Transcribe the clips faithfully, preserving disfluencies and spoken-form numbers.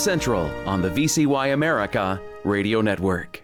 Central on the V C Y America Radio Network.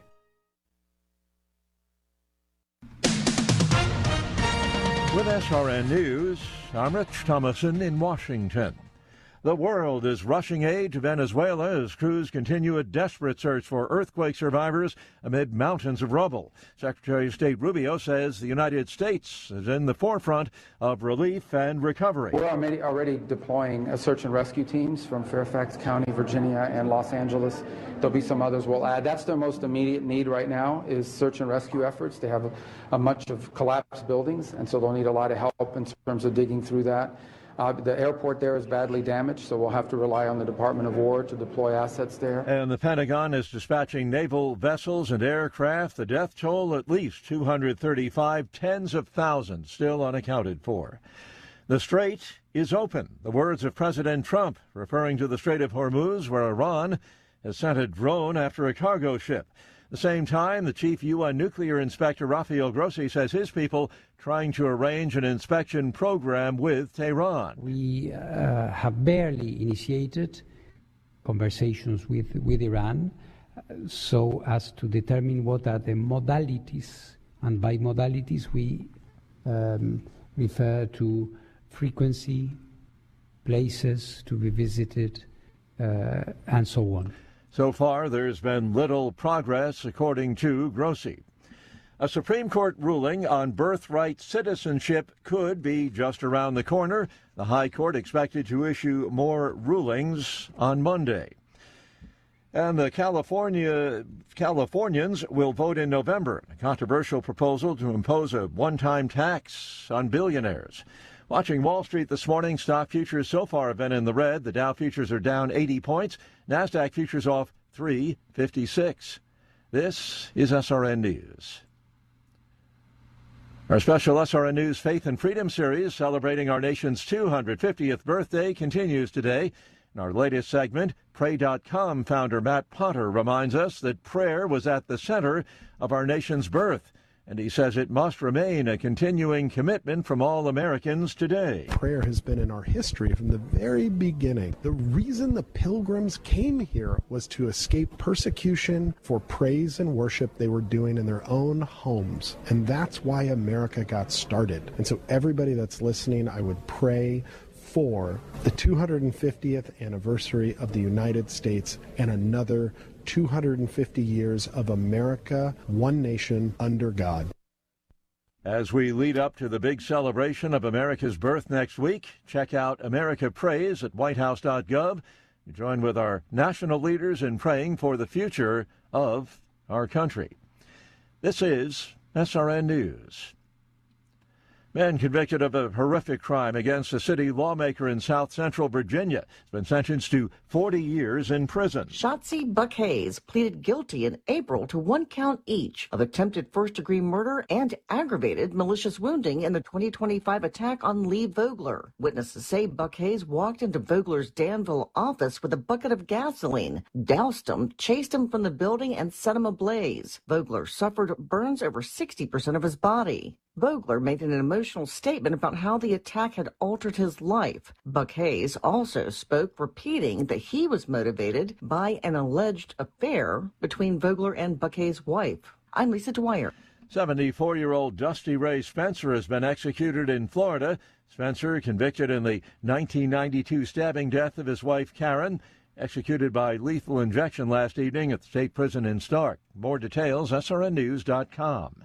With S R N News, I'm Rich Thomason in Washington. The world is rushing aid to Venezuela as crews continue a desperate search for earthquake survivors amid mountains of rubble. Secretary of State Rubio says the United States is in the forefront of relief and recovery. We're already, already deploying a search and rescue teams from Fairfax County, Virginia, and Los Angeles. There'll be some others we'll add. That's their most immediate need right now is search and rescue efforts. They have a, a much of collapsed buildings, and so they'll need a lot of help in terms of digging through that. Uh, the airport there is badly damaged, so we'll have to rely on the Department of War to deploy assets there. And the Pentagon is dispatching naval vessels and aircraft. The death toll, at least two hundred thirty-five, tens of thousands still unaccounted for. The Strait is open. The words of President Trump referring to the Strait of Hormuz, where Iran has sent a drone after a cargo ship. At the same time, the chief U N nuclear inspector Rafael Grossi says his people trying to arrange an inspection program with Tehran. We uh, have barely initiated conversations with, with Iran uh, so as to determine what are the modalities, and by modalities we um, refer to frequency, places to be visited, uh, and so on. So far, there's been little progress, according to Grossi. A Supreme Court ruling on birthright citizenship could be just around the corner. The High Court expected to issue more rulings on Monday. And the California Californians will vote in November. A controversial proposal to impose a one-time tax on billionaires. Watching Wall Street this morning, stock futures so far have been in the red. The Dow futures are down eighty points. NASDAQ futures off three fifty-six. This is S R N News. Our special S R N News Faith and Freedom series celebrating our nation's two hundred fiftieth birthday continues today. In our latest segment, Pray dot com founder Matt Potter reminds us that prayer was at the center of our nation's birth. And he says it must remain a continuing commitment from all Americans today. Prayer has been in our history from the very beginning. The reason the pilgrims came here was to escape persecution for praise and worship they were doing in their own homes. And that's why America got started. And so everybody that's listening, I would pray for the two hundred fiftieth anniversary of the United States and another two hundred fifty years of America, one nation, under God. As we lead up to the big celebration of America's birth next week, check out America Prays at white house dot gov. You join with our national leaders in praying for the future of our country. This is S R N News. Man convicted of a horrific crime against a city lawmaker in South Central Virginia has been sentenced to forty years in prison. Shotzi Buck Hayes pleaded guilty in April to one count each of attempted first-degree murder and aggravated malicious wounding in the twenty twenty-five attack on Lee Vogler. Witnesses say Buck Hayes walked into Vogler's Danville office with a bucket of gasoline, doused him, chased him from the building, and set him ablaze. Vogler suffered burns over sixty percent of his body. Vogler made an emotional statement about how the attack had altered his life. Buck Hayes also spoke, repeating that he was motivated by an alleged affair between Vogler and Buck Hayes' wife. I'm Lisa Dwyer. seventy-four-year-old Dusty Ray Spencer has been executed in Florida. Spencer, convicted in the nineteen ninety-two stabbing death of his wife Karen, executed by lethal injection last evening at the state prison in Stark. More details, S R N news dot com.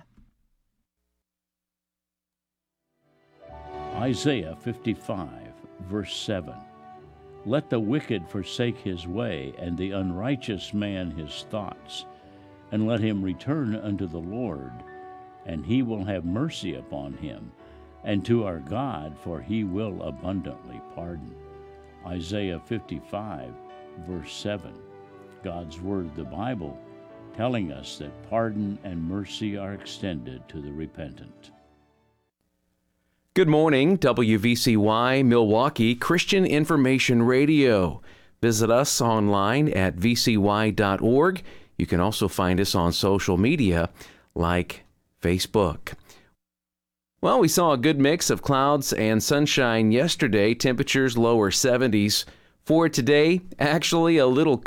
Isaiah fifty-five, verse seven. Let the wicked forsake his way, and the unrighteous man his thoughts, and let him return unto the Lord, and he will have mercy upon him, and to our God, for he will abundantly pardon. Isaiah fifty-five, verse seven. God's Word, the Bible, telling us that pardon and mercy are extended to the repentant. Good morning, W V C Y Milwaukee Christian Information Radio. Visit us online at v c y dot org. You can also find us on social media like Facebook. Well, we saw a good mix of clouds and sunshine yesterday. Temperatures lower seventies. For today, actually a little